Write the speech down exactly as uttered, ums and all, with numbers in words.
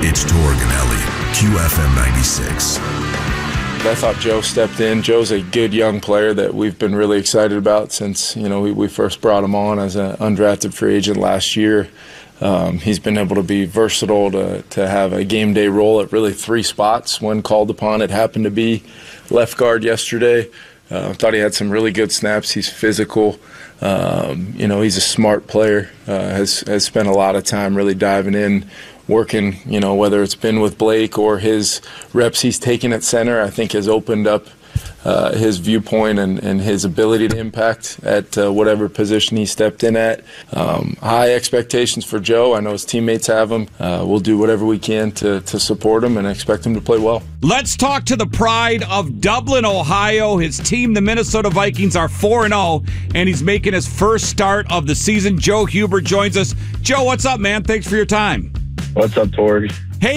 It's Torg and Ellie, Q F M ninety-six. I thought Joe stepped in. Joe's a good young player that we've been really excited about since, you know, we, we first brought him on as an undrafted free agent last year. Um, he's been able to be versatile, to, to have a game day role at really three spots when called upon. It happened to be left guard yesterday. I uh, thought he had some really good snaps. He's physical. Um, you know, he's a smart player, uh, has, has spent a lot of time really diving in, working, you know, whether it's been with Blake or his reps he's taken at center, I think has opened up uh, his viewpoint and, and his ability to impact at uh, whatever position he stepped in at. Um, high expectations for Joe. I know his teammates have him. Uh, we'll do whatever we can to, to support him and expect him to play well. Let's talk to the pride of Dublin, Ohio. His team, the Minnesota Vikings, are four and oh, and he's making his first start of the season. Joe Hubert joins us. Joe, what's up, man? Thanks for your time. What's up, Torg?